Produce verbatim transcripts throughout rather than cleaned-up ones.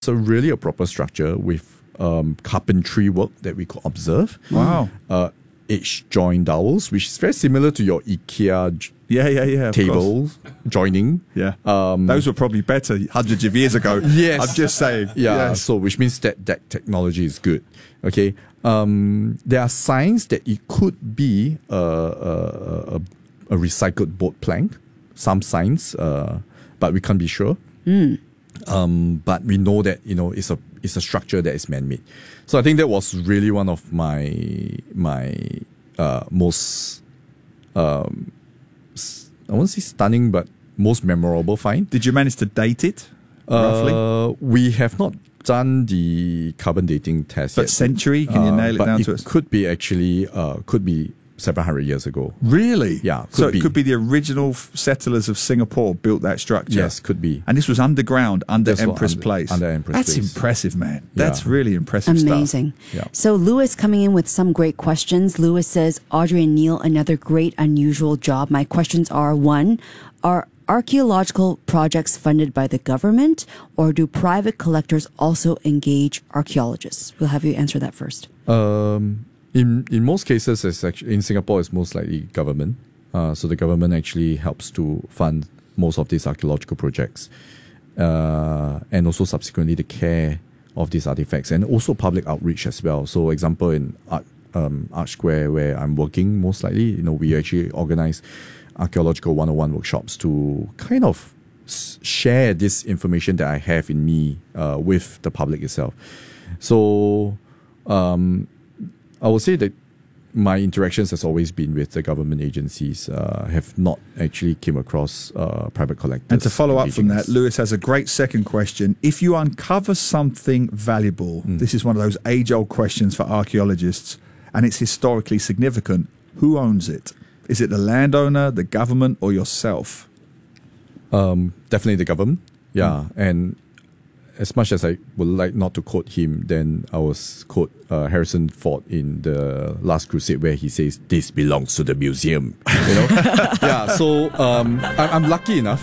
a really a proper structure with um, carpentry work that we could observe. Wow. Uh, H joint dowels, which is very similar to your IKEA j- Yeah, yeah, yeah. table joining. Yeah. Um, Those were probably better hundreds of years ago. Yes. I'm just saying. Yeah, Yes. so which means that that technology is good. Okay. Um, there are signs that it could be a, a, a, a recycled boat plank. Some signs, uh, but we can't be sure. Mm. Um, but we know that, you know, it's a it's a structure that is man-made. So I think that was really one of my my uh, most um, I won't say stunning, but most memorable find. Did you manage to date it roughly? Uh, we have not done the carbon dating test But yet. century, can you Uh, nail it but down it to us? could be actually uh, could be seven hundred years ago. Really? Yeah, could so be. it could be the original f- settlers of Singapore built that structure. Yes, could be. And this was underground under That's what Empress under- Place. under Empress That's Place. impressive, man. Yeah. That's really impressive stuff. Amazing. Yeah. So Lewis coming in with some great questions. Lewis says, Audrey and Neil, another great unusual job. My questions are, one, are archaeological projects funded by the government, or do private collectors also engage archaeologists? We'll have you answer that first. Um, in in most cases, it's actually, in Singapore, it's most likely government. Uh, so the government actually helps to fund most of these archaeological projects, uh, and also subsequently the care of these artifacts, and also public outreach as well. So, example in Art um, Art Square, where I'm working, most likely, you know, we actually organize archaeological one oh one workshops to kind of s- share this information that I have in me uh, with the public itself. So, um, I would say that my interactions has always been with the government agencies, uh, have not actually came across uh, private collectors. And to follow up from engaging that, us. Lewis has a great second question. If you uncover something valuable, Mm. this is one of those age-old questions for archaeologists, and it's historically significant, who owns it? Is it the landowner, the government, or yourself? Um, definitely the government. Yeah. Mm. And as much as I would like not to quote him, then I was quote uh, Harrison Ford in the Last Crusade, where he says, "This belongs to the museum." You know? Yeah. So um, I, I'm lucky enough.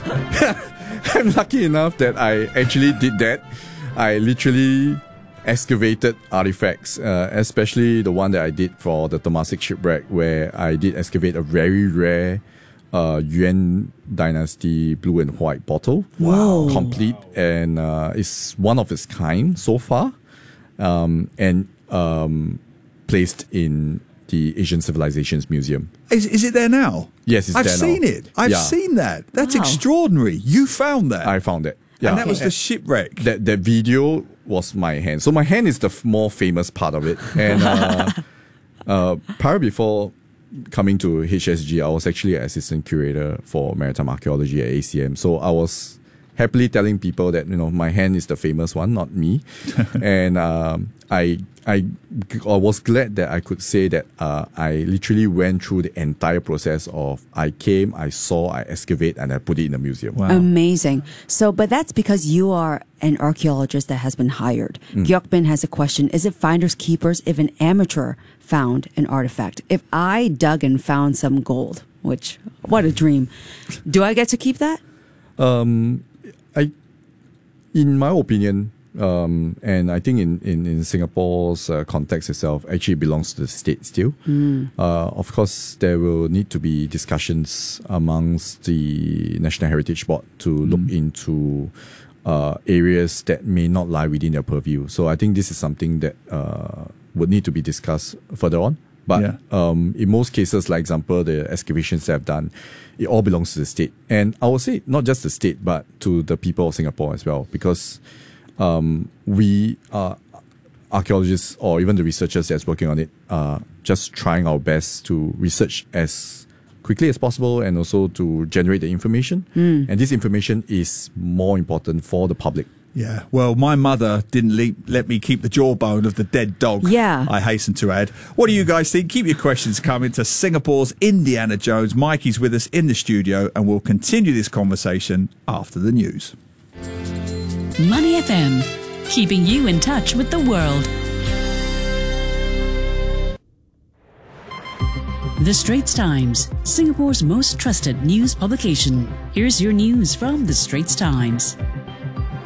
I'm lucky enough that I actually did that. I literally excavated artifacts, uh, especially the one that I did for the Temasek shipwreck, where I did excavate a very rare uh, Yuan Dynasty blue and white bottle. Wow. Complete, and uh, it's one of its kind so far, um, and um, placed in the Asian Civilizations Museum. Is, is it there now? Yes, it's I've there now. seen it. I've Yeah. seen that. That's Wow. extraordinary. You found that. I found it. Yeah. And that was the shipwreck. that that video was my hand. So my hand is the f- more famous part of it. And uh, uh, prior before coming to H S G, I was actually an assistant curator for maritime archaeology at A C M. So I was happily telling people that, you know, my hand is the famous one, not me. And um, I, I I was glad that I could say that uh, I literally went through the entire process of I came, I saw, I excavate, and I put it in a museum. Wow. Amazing. So, but that's because you are an archaeologist that has been hired. Mm. Gyokbin has a question. Is it finders keepers if an amateur found an artifact? If I dug and found some gold, which, what a dream. Do I get to keep that? Um, I, in my opinion, um, and I think in, in, in Singapore's uh, context itself, actually belongs to the state still. Mm. Uh, of course, there will need to be discussions amongst the National Heritage Board to look into uh, areas that may not lie within their purview. So I think this is something that uh, would need to be discussed further on. But Yeah. um, in most cases, like example, the excavations that I've done, it all belongs to the state. And I would say not just the state, but to the people of Singapore as well, because um, we are archaeologists, or even the researchers that's working on it, are just trying our best to research as quickly as possible and also to generate the information. Mm. And this information is more important for the public. Yeah, well, my mother didn't le- let me keep the jawbone of the dead dog. Yeah. I hasten to add. What do you guys think? Keep your questions coming to Singapore's Indiana Jones. Mikey's with us in the studio, and we'll continue this conversation after the news. Money F M, keeping you in touch with the world. The Straits Times, Singapore's most trusted news publication. Here's your news from The Straits Times.